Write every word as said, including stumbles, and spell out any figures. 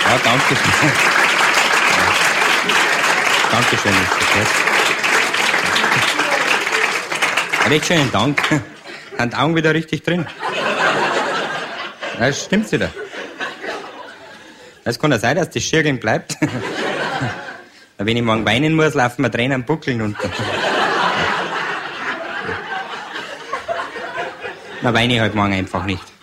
Ja, danke schön. Dankeschön. Recht schönen Dank. Sind die Augen wieder richtig drin? Ja, stimmt's wieder. Es kann ja sein, dass das Schirgeln bleibt. Wenn ich morgen weinen muss, laufen mir Tränen buckeln runter. Dann weine ich halt morgen einfach nicht.